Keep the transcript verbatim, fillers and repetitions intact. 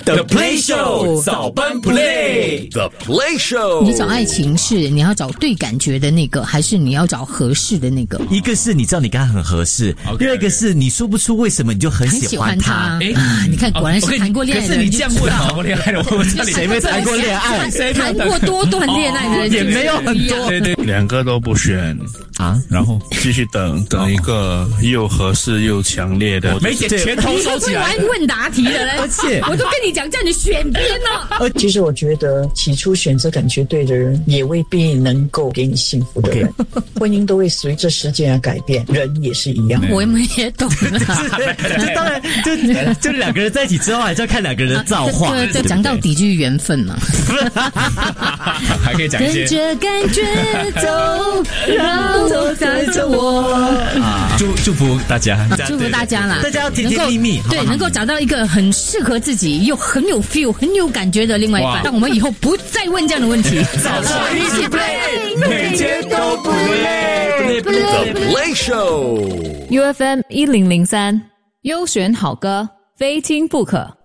The Play Show 早班 Play The Play Show。 你找爱情是你要找对感觉的那个，还是你要找合适的那个？ 一个是你知道你跟他很合适， okay, 第二个是你说不出为什么你就很喜欢他。 很喜欢他啊，你看果然是谈过恋爱的人。 可是你这样问谈过恋爱的，我这里谁没谈过恋爱？ 谁谈过多段恋爱的人也没有很多。 对对， 两个都不选啊， 然后继续等等一个又合适又强烈的。 梅姐拳头收起来。 你都不玩问答题的人， 而且我都跟你讲，叫你选边了。 其实我觉得起初选择感觉对的人，也未必能够给你幸福的人。Okay. 婚姻都会随着时间而改变，人也是一样。 我们也懂了。 这当然，就就两个人在一起之后，还是要看两个人的造化。 对对，讲到底就是缘分嘛。 还可以讲一些。 跟着感觉走，让我带着我。 啊， 祝祝福大家， 祝福大家啦！ 大家要甜甜蜜蜜， 对，能够找到一个很适合自己又很有 feel、很有感觉的另外一半，让我们以后不再问这样的问题。 早上一起 play， 每天都不累。The Play Show U F M 一零零三，优选好歌，非听不可。